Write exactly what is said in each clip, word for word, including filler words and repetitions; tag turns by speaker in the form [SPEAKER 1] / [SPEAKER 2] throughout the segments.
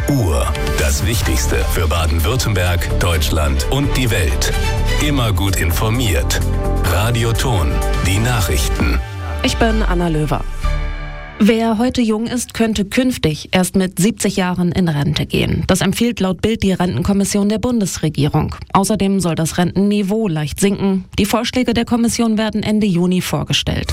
[SPEAKER 1] Uhr. Das Wichtigste für Baden-Württemberg, Deutschland und die Welt. Immer gut informiert. Radio Ton. Die Nachrichten.
[SPEAKER 2] Ich bin Anna Löwer. Wer heute jung ist, könnte künftig erst mit siebzig Jahren in Rente gehen. Das empfiehlt laut Bild die Rentenkommission der Bundesregierung. Außerdem soll das Rentenniveau leicht sinken. Die Vorschläge der Kommission werden Ende Juni vorgestellt.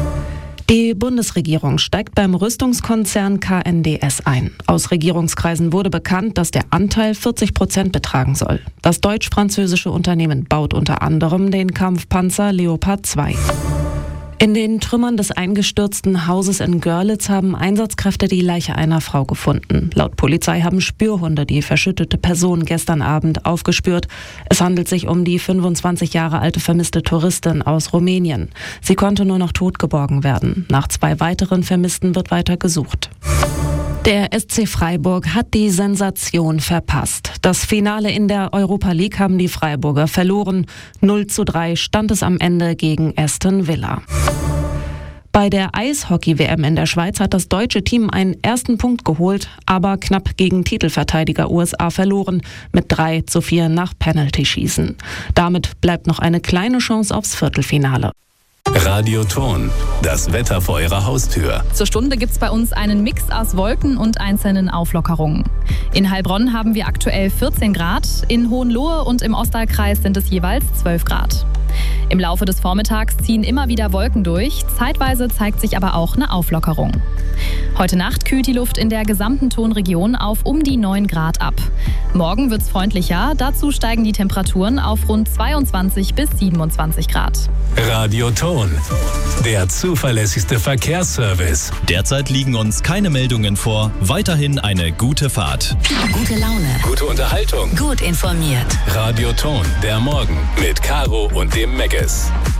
[SPEAKER 2] Die Bundesregierung steigt beim Rüstungskonzern K N D S ein. Aus Regierungskreisen wurde bekannt, dass der Anteil vierzig Prozent betragen soll. Das deutsch-französische Unternehmen baut unter anderem den Kampfpanzer Leopard zwei. In den Trümmern des eingestürzten Hauses in Görlitz haben Einsatzkräfte die Leiche einer Frau gefunden. Laut Polizei haben Spürhunde die verschüttete Person gestern Abend aufgespürt. Es handelt sich um die fünfundzwanzig Jahre alte vermisste Touristin aus Rumänien. Sie konnte nur noch tot geborgen werden. Nach zwei weiteren Vermissten wird weiter gesucht. Der S C Freiburg hat die Sensation verpasst. Das Finale in der Europa League haben die Freiburger verloren. null zu drei stand es am Ende gegen Aston Villa. Bei der Eishockey-W M in der Schweiz hat das deutsche Team einen ersten Punkt geholt, aber knapp gegen Titelverteidiger U S A verloren, mit drei zu vier nach Penalty-Schießen. Damit bleibt noch eine kleine Chance aufs Viertelfinale.
[SPEAKER 1] Radio Ton. Das Wetter vor Ihrer Haustür.
[SPEAKER 3] Zur Stunde gibt's bei uns einen Mix aus Wolken und einzelnen Auflockerungen. In Heilbronn haben wir aktuell vierzehn Grad, in Hohenlohe und im Ostalbkreis sind es jeweils zwölf Grad. Im Laufe des Vormittags ziehen immer wieder Wolken durch, zeitweise zeigt sich aber auch eine Auflockerung. Heute Nacht kühlt die Luft in der gesamten Tonregion auf um die neun Grad ab. Morgen wird's freundlicher, dazu steigen die Temperaturen auf rund zweiundzwanzig bis siebenundzwanzig Grad.
[SPEAKER 1] Radio Ton, der zuverlässigste Verkehrsservice.
[SPEAKER 4] Derzeit liegen uns keine Meldungen vor. Weiterhin eine gute Fahrt.
[SPEAKER 5] Gute Laune.
[SPEAKER 1] Gute Unterhaltung.
[SPEAKER 5] Gut informiert.
[SPEAKER 1] Radio Ton, der Morgen mit Caro und dem Megges.